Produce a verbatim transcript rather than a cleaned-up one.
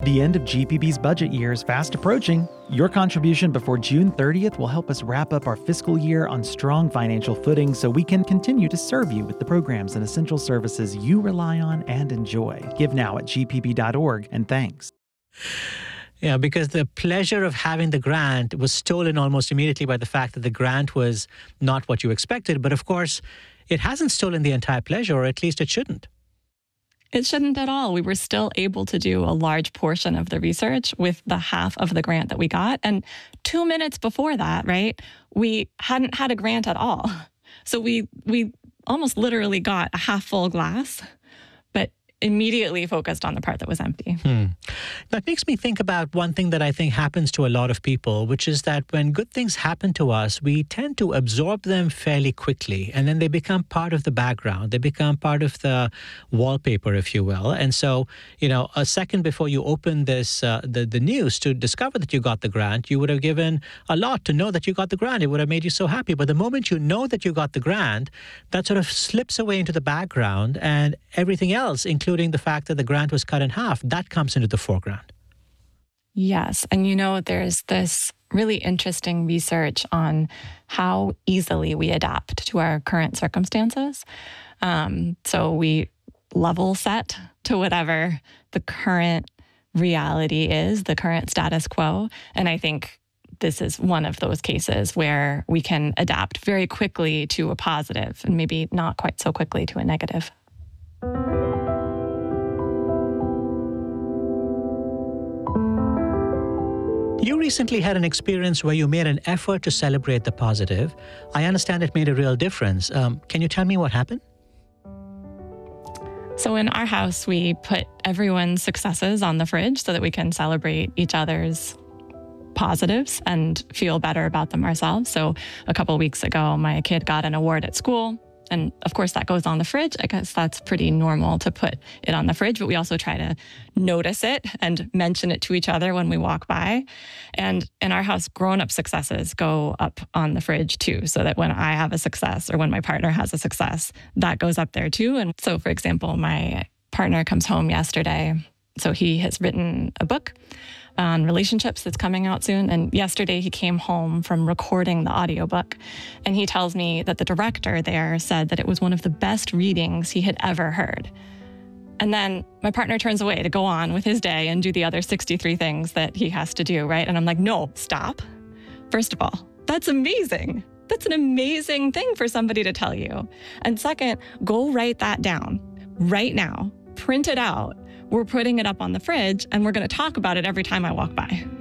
The end of G P B's budget year is fast approaching. Your contribution before June thirtieth will help us wrap up our fiscal year on strong financial footing so we can continue to serve you with the programs and essential services you rely on and enjoy. Give now at g p b dot org, and thanks. Yeah, because the pleasure of having the grant was stolen almost immediately by the fact that the grant was not what you expected. But of course, it hasn't stolen the entire pleasure, or at least it shouldn't. It shouldn't at all. We were still able to do a large portion of the research with the half of the grant that we got. And two minutes before that, right, we hadn't had a grant at all. So we we almost literally got a half full glass, but immediately focused on the part that was empty. Hmm. That makes me think about one thing that I think happens to a lot of people, which is that when good things happen to us, we tend to absorb them fairly quickly, and then they become part of the background. They become part of the wallpaper, if you will. And so, you know, a second before you open this, uh, the, the news to discover that you got the grant, you would have given a lot to know that you got the grant. It would have made you so happy. But the moment you know that you got the grant, that sort of slips away into the background, and everything else, including including the fact that the grant was cut in half, that comes into the foreground. Yes. And you know, there's this really interesting research on how easily we adapt to our current circumstances. Um, so we level set to whatever the current reality is, the current status quo. And I think this is one of those cases where we can adapt very quickly to a positive and maybe not quite so quickly to a negative. You recently had an experience where you made an effort to celebrate the positive. I understand it made a real difference. Um, can you tell me what happened? So in our house, we put everyone's successes on the fridge so that we can celebrate each other's positives and feel better about them ourselves. So a couple of weeks ago, my kid got an award at school. And of course, that goes on the fridge. I guess that's pretty normal to put it on the fridge, but we also try to notice it and mention it to each other when we walk by. And in our house, grown-up successes go up on the fridge too, so that when I have a success or when my partner has a success, that goes up there too. And so, for example, my partner comes home yesterday. So he has written a book on relationships that's coming out soon. And yesterday he came home from recording the audiobook, and he tells me that the director there said that it was one of the best readings he had ever heard. And then my partner turns away to go on with his day and do the other sixty-three things that he has to do, right? And I'm like, no, stop. First of all, that's amazing. That's an amazing thing for somebody to tell you. And second, go write that down right now. Print it out. We're putting it up on the fridge, and we're going to talk about it every time I walk by.